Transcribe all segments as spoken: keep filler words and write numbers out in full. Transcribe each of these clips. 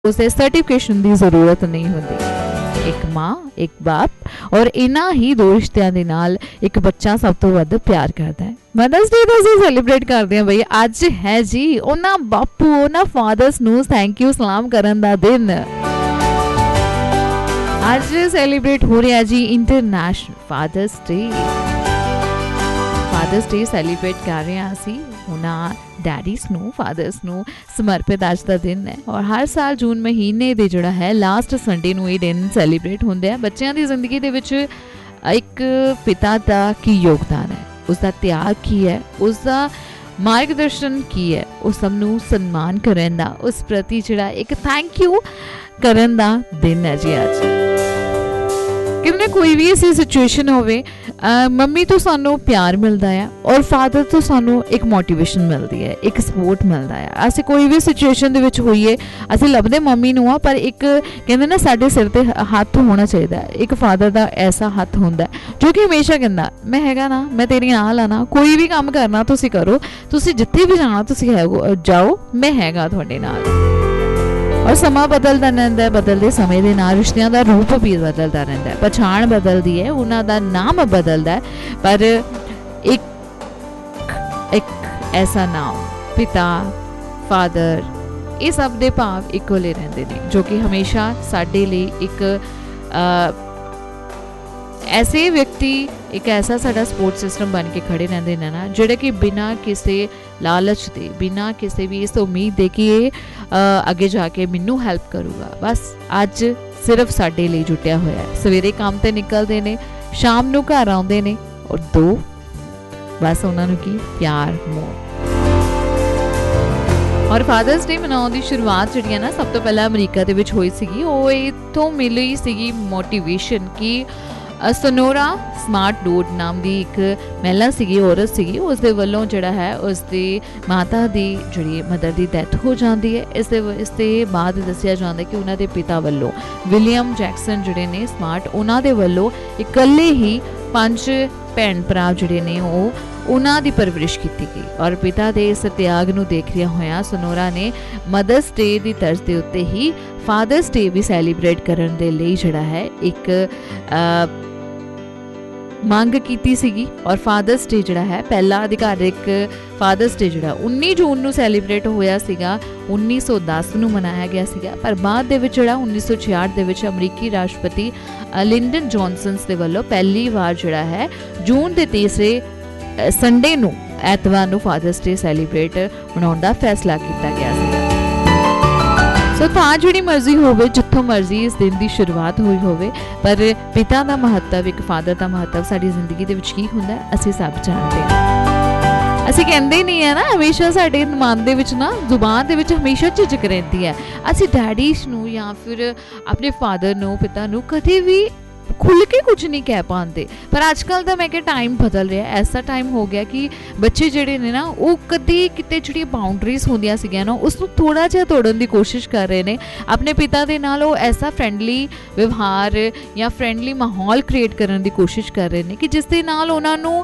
उसे सर्टिफिकेशन की जरूरत नहीं होती। एक माँ एक बाप और इन्हां ही दो रिश्तियां दे नाल एक बच्चा सब तो वध प्यार करता है। मदर्स डे तो असीं सैलीब्रेट करते हैं बई, अज है जी उन्हां बापू उन्हां फादर्स नूं थैंक यू सलाम करन दा दिन। अज सैलीब्रेट हो रहा जी international fathers day. Fathers day celebrate कर रहे हैं असी उन्हां डैडीज नूं फादर्स नूं समर्पित अज का दिन है। और हर साल जून महीने दे जिहड़ा है लास्ट संडे नूं ये दिन सैलीब्रेट होंदे है। बच्चों की जिंदगी दे विच एक पिता का की योगदान है, उसका त्याग की है, उसका मार्गदर्शन की है, उस सबनूं सन्मान करन दा, उस प्रति जिहड़ा एक थैंक यू करन दा दिन है जी अज। कितने कोई भी ऐसी सिचुएशन होवे, मम्मी तो सानू प्यार मिलता है और फादर तो सानू एक मोटिवेशन मिलती है, एक सपोर्ट मिलता है। असं कोई भी सिचुएशन दे विच होइए असं लभदे मम्मी नूं आ, पर एक कहंदे ना साडे सिर ते हत्थ होना चाहिए। एक फादर दा ऐसा हत्थ हुंदा है जो कि हमेशा कहंदा मैं हैगा ना, मैं तेरे नाल आ ना, कोई भी काम करना तुसीं करो, तुसीं जिथे भी जाना तुसीं जाओ, मैं हैगा तुहाडे नाल। और समा बदलता रहता है, बदलते समय के नाल रिश्तियों का रूप भी बदलता रहता है, पछाण बदलती है, उन्हों का नाम बदलता है, पर एक एक ऐसा नाम पिता फादर ये सब के भाव इको ले रहते हैं, जो कि हमेशा साडे लिए एक आ, ऐसे व्यक्ति एक ऐसा साडा सपोर्ट सिस्टम बन के खड़े रहते हैं ना, जोड़े कि बिना किसी लालच दे, बिना किसी भी इस उम्मीद दे कि ये अगे जाके मैनू हेल्प करूगा, बस अज सिर्फ साडे लिए जुटिया होया है। सवेरे काम ते निकलते हैं, शाम नू घर आउंदे ने और दो बस उन्होंने की प्यार मोह। और फादर्स डे मनाउण दी शुरुआत जिहड़ी है ना सब तो पहला अमरीका दे विच होई सीगी। ओह इत्थों मिली सीगी मोटिवेशन की सोनोरा स्मार्ट डोड नाम की एक महिला सी औरत सी, उसके वालों जड़ा है उसकी माता की जी मदर की डैथ हो जाती है। इस इसके बाद दसिया जाता है कि उन्होंने पिता वालों विलियम जैक्सन जोड़े ने स्मार्ट उन्होंने वालों इकल्ले ही पांच भैन भरा जोड़े ने उन्हों की परवरिश की गई। और पिता के इस त्याग नूं देखदिया होया सोनोरा ने मदर्स डे की तर्ज के उत्ते ही फादर्स डे भी सैलीब्रेट करने के लिए जड़ा है एक आ, मंग की सीगी। और फादर्स डे जड़ा है पहला अधिकारिक फादर्स डे जड़ा उन्नीस जून नूं सैलीब्रेट होया सीगा, उन्नीस सौ दस नूं मनाया गया सीगा, पर बाद दे विच जड़ा उन्नीस सौ छियाठ दे विच अमरीकी राष्ट्रपति लिंडन जॉनसन दे वल्लों पहली बार जड़ा है जून के तीसरे संडे नूं ऐतवार नूं फादर्स डे सैलीब्रेट मनाउण दा फैसला किया गया सीगा। सो so, तां जिहड़ी मर्जी होवे जिथों मर्जी इस दिन की शुरुआत हुई होवे, पर पिता का महत्व एक फादर का महत्व साडी जिंदगी दे विच की हुंदा है असीं सब जानते हैं। असीं कहंदे ही नहीं है ना, हमेशा साडे मन दे विच ना जुबान दे विच हमेशा झिझक रहिंदी है। असीं डैडीज नूं या फिर अपने फादर नूं पिता नूं कदे भी खुल के कुछ नहीं कह पाते, पर अजकल का मैं क्या टाइम बदल रहा है। ऐसा टाइम हो गया कि बच्चे जिहड़े ने ना वो कदी किते जिहड़ी बाउंड्रीज होंदियां सीगियां ना उसनूं थोड़ा जिहा तोड़न की कोशिश कर रहे हैं। अपने पिता दे नाल वो ऐसा फ्रेंडली व्यवहार या फ्रेंडली माहौल क्रिएट करने की कोशिश कर रहे हैं कि जिस दे नाल उन्हां नूं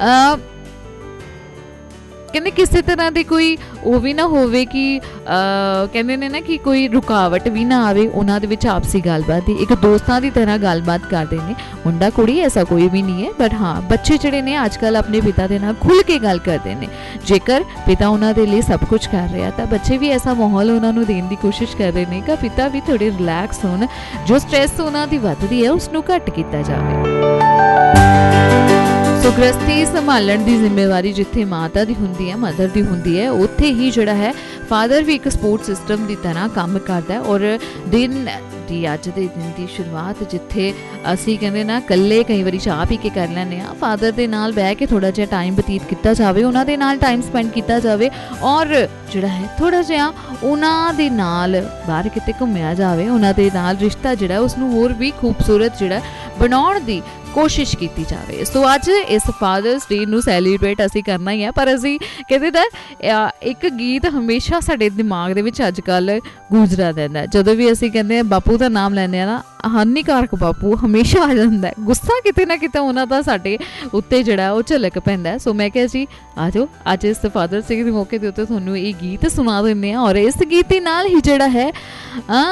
कहते किसी तरह की कोई वो भी ना होवे कि कहते ने ना कि कोई रुकावट भी ना आवे। उन्हां दे विच आपसी गलबात एक दोस्तां की तरह गलबात करते हैं। मुंडा कुड़ी ऐसा कोई भी नहीं है, बट हाँ बच्चे जिहड़े ने आजकल अपने पिता के नाल खुल के गल करते हैं। जेकर पिता उन्हां दे लिए सब कुछ कर रहा तो बच्चे भी ऐसा माहौल उन्होंने देने की कोशिश कर रहे हैं कि पिता भी थोड़े रिलैक्स होण, जो स्ट्रैस उन्हां दी वधदी है उसनूं घट कीता जावे। सो गृहस्थी संभालण की जिम्मेवारी जिथे माता की हुंदी है मदर की हुंदी है, उत्थे ही जिहड़ा है फादर भी एक सपोर्ट सिस्टम की तरह काम करता है। और दिन की अज के दिन की शुरुआत जिथे असी कहते ना कल्ले कई बार चाह पी के कर लैंदे आ, फादर के नाल बह के थोड़ा जिहा टाइम बतीत किया जाए, उन्हां दे नाल टाइम स्पेंड किया जाए और जिहड़ा है थोड़ा जिहा उन्हां दे नाल बाहर किते घुम्मिया जाए, उन्हां दे नाल रिश्ता जिहड़ा उसनूं होर भी खूबसूरत जिहड़ा बनाउण दी कोशिश की जाए। सो अज इस फादर्स डे नूं सैलीब्रेट असी करना ही है, पर असी कहते ना एक गीत हमेशा साडे दिमाग दे विच अजकल गूंजदा रहिंदा है। जदों भी असी कहते हैं बापू का नाम लैंदे आ ना, हानिकारक बापू हमेशा आ जाता है, गुस्सा किते ना किते उन्हां दा साडे उत्ते जिहड़ा ओह झलक पैंदा है। सो मैं कहा जी आ जाओ अज इस फादर्स डे के मौके के उत्ते तुहानूं ये गीत सुना दिंदे आ, और इस गीत दे नाल ही जिहड़ा है